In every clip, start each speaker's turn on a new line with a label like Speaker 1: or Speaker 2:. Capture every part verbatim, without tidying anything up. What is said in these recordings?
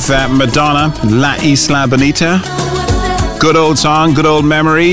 Speaker 1: with uh, Madonna, La Isla Bonita. Good old song, good old memory.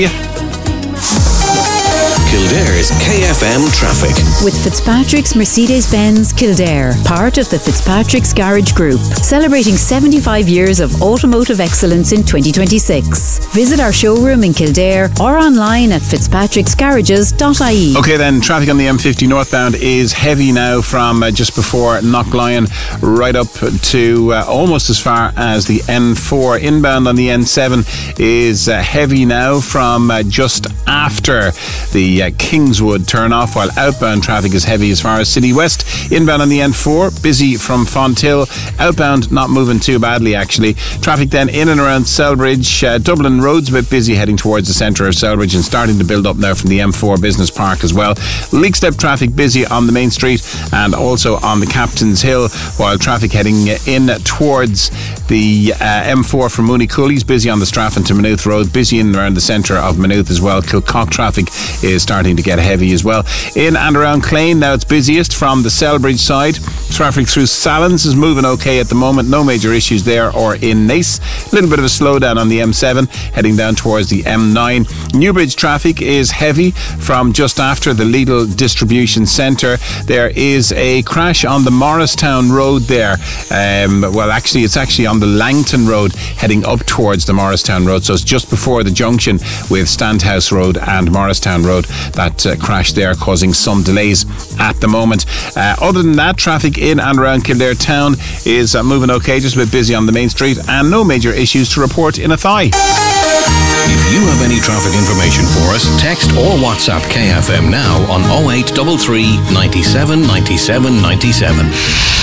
Speaker 2: Kildare's K F M traffic.
Speaker 3: With Fitzpatrick's Mercedes-Benz Kildare, part of the Fitzpatrick's Garage Group, celebrating seventy-five years of automotive excellence in twenty twenty-six. Visit our showroom in Kildare or online at fitzpatricks garages dot I E.
Speaker 1: Okay then, traffic on the M fifty northbound is heavy now from uh, just before Knocklyon right up to uh, almost as far as the N four. Inbound on the N seven is uh, heavy now from uh, just after the uh, Kingswood turn off, while outbound traffic is heavy as far as City West. Inbound on the N four, busy from Fonthill. Outbound not moving too badly actually. Traffic then in and around Selbridge. Uh, Dublin Road's a bit busy heading towards the centre of Selbridge and starting to build up now from the M four Business Park as well. Leakstep traffic busy on the main street and also on the Captain's Hill, while traffic heading in towards the uh, M four from Mooney Cooley's busy on the Strafford to Maynooth Road, busy in and around the centre of Maynooth as well. Kilcock traffic is starting to get heavy as well. In and around Clane now it's busiest from the Selbridge side. Traffic through Sallins is moving okay at the moment, no major issues there or in Naas. A little bit of a slowdown on the M seven heading down towards the M nine. Newbridge traffic is heavy from just after the Lidl distribution centre. There is a crash on the Morristown Road there. Um, well actually it's actually on the Langton Road heading up towards the Morristown Road, so it's just before the junction with Standhouse Road and Morristown Road. That uh, crash there causing some delays at the moment. Uh, other than that, traffic in and around Kildare town is uh, moving okay, just a bit busy on the main street and no major issues to report in Athy.
Speaker 2: If you have any traffic information for us, text or WhatsApp K F M now on oh eight three three, nine seven, nine seven, nine seven.